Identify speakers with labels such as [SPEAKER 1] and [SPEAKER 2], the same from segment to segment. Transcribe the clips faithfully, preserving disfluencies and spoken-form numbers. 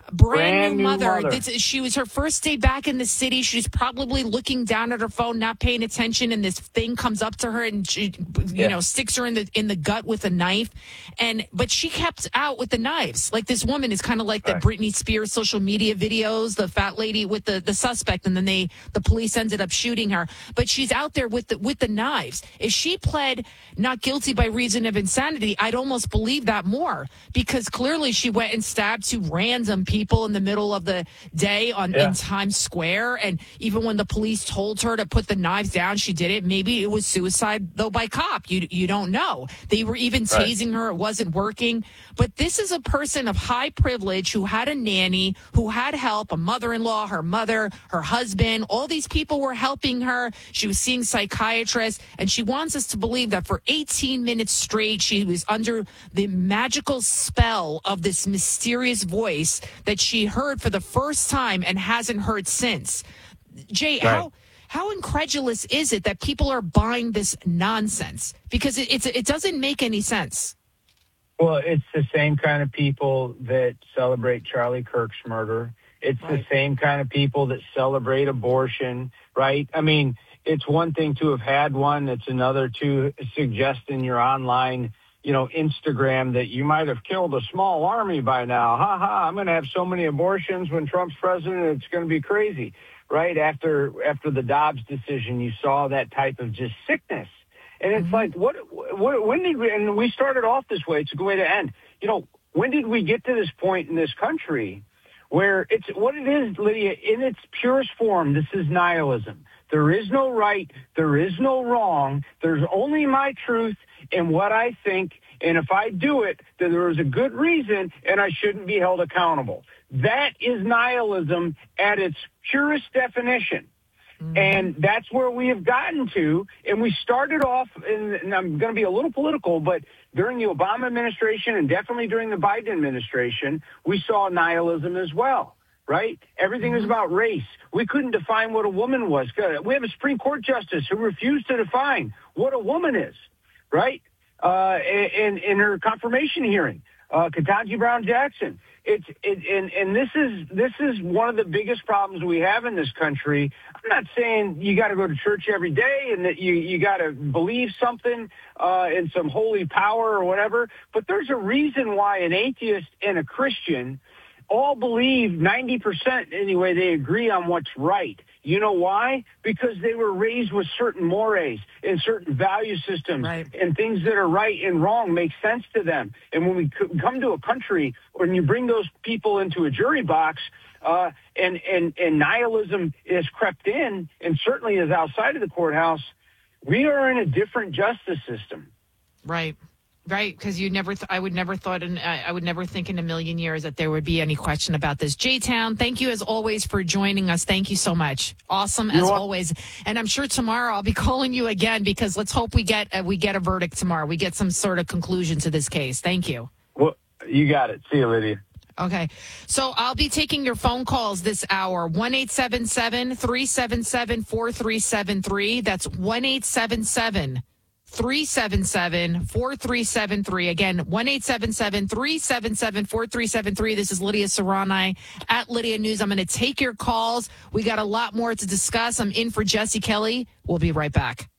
[SPEAKER 1] Brand,
[SPEAKER 2] Brand
[SPEAKER 1] new,
[SPEAKER 2] new
[SPEAKER 1] mother.
[SPEAKER 2] mother.
[SPEAKER 1] This, she was her first day back in the city. She's probably looking down at her phone, not paying attention, and this thing comes up to her and she, you
[SPEAKER 2] Yeah.
[SPEAKER 1] know, sticks her in the in the gut with a knife. And but she kept out with the knives. Like this woman is kind of like the
[SPEAKER 2] Right.
[SPEAKER 1] Britney Spears social media videos, the fat lady with the, the suspect, and then they the police ended up shooting her. But she's out there with the with the knives. If she pled not guilty by reason of insanity, I'd almost believe that more, because clearly she went and stabbed two random people in the middle of the day on
[SPEAKER 2] Yeah.
[SPEAKER 1] in Times Square. And even when the police told her to put the knives down, she did it. Maybe it was suicide, though, by cop. You you don't know. They were even
[SPEAKER 2] Right.
[SPEAKER 1] tasing her. It wasn't working. But this is a person of high privilege who had a nanny, who had help, a mother-in-law, her mother, her husband. All these people were helping her. She was seeing psychiatrists, and she wants us to believe that for eighteen minutes straight, she was under the magical spell of this mysterious voice that she heard for the first time and hasn't heard since. Jay,
[SPEAKER 2] Right.
[SPEAKER 1] how how incredulous is it that people are buying this nonsense? Because it, it's it doesn't make any sense.
[SPEAKER 2] Well, it's the same kind of people that celebrate Charlie Kirk's murder. It's
[SPEAKER 1] Right.
[SPEAKER 2] the same kind of people that celebrate abortion, right? I mean, it's one thing to have had one. It's another to suggest in your online, you know, Instagram that you might have killed a small army by now. Ha ha, I'm going to have so many abortions when Trump's president. It's going to be crazy, right? After, after the Dobbs decision, you saw that type of just sickness. And it's like, what, what, when did we, and we started off this way, it's a good way to end. You know, when did we get to this point in this country where it's, what it is, Lydia, in its purest form, this is nihilism. There is no right, there is no wrong, there's only my truth and what I think, and if I do it, then there is a good reason and I shouldn't be held accountable. That is nihilism at its purest definition. And that's where we have gotten to. And we started off, in, and I'm going to be a little political, but during the Obama administration and definitely during the Biden administration, we saw nihilism as well, right? Everything is about race. We couldn't define what a woman was. We have a Supreme Court justice who refused to define what a woman is, right? Uh, in, in her confirmation hearing, uh, Ketanji Brown Jackson. It's it, and and this is this is one of the biggest problems we have in this country. I'm not saying you got to go to church every day and that you you got to believe something uh, in some holy power or whatever. But there's a reason why an atheist and a Christian all believe ninety percent anyway. They agree on what's right. You know why? Because they were raised with certain mores and certain value systems,
[SPEAKER 1] Right.
[SPEAKER 2] and things that are right and wrong make sense to them. And when we come to a country, when you bring those people into a jury box, uh, and, and, and nihilism is crept in and certainly is outside of the courthouse, we are in a different justice system.
[SPEAKER 1] Right. Right, because you never, th- I would never thought, in, I I would never think in a million years that there would be any question about this. J-Town, thank you as always for joining us. Thank you so much. Awesome as always. And I'm sure tomorrow I'll be calling you again because let's hope we get uh, we get a verdict tomorrow. We get some sort of conclusion to this case. Thank you.
[SPEAKER 2] Well, you got it. See you, Lydia.
[SPEAKER 1] Okay. So I'll be taking your phone calls this hour. one eight seven seven, three seven seven, four three seven three. That's one eight seven seven, three seven seven, four three seven three. Again, one eight seven seven, three seven seven, four three seven three. This is Lydia Serrani at Lydia News. I'm going to take your calls. We got a lot more to discuss. I'm in for Jesse Kelly. We'll be right back.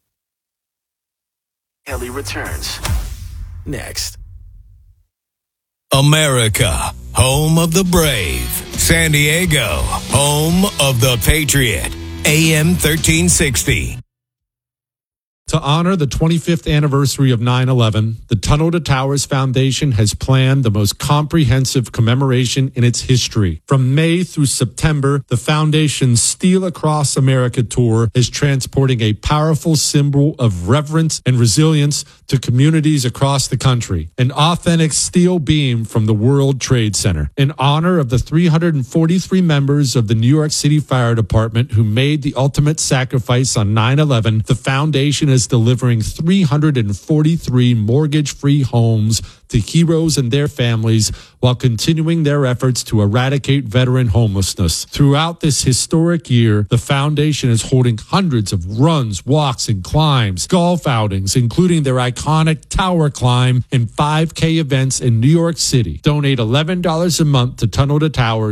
[SPEAKER 3] Kelly returns next.
[SPEAKER 4] America, home of the brave. San Diego, home of the Patriot. A M thirteen sixty.
[SPEAKER 5] To honor the twenty-fifth anniversary of nine eleven, the Tunnel to Towers Foundation has planned the most comprehensive commemoration in its history. From May through September, the foundation's Steel Across America tour is transporting a powerful symbol of reverence and resilience to communities across the country. An authentic steel beam from the World Trade Center. In honor of the three hundred forty-three members of the New York City Fire Department who made the ultimate sacrifice on nine eleven, the foundation is delivering three hundred forty-three mortgage-free homes to heroes and their families while continuing their efforts to eradicate veteran homelessness. Throughout this historic year, the foundation is holding hundreds of runs, walks, and climbs, golf outings, including their iconic Tower Climb and five K events in New York City. Donate eleven dollars a month to Tunnel to Towers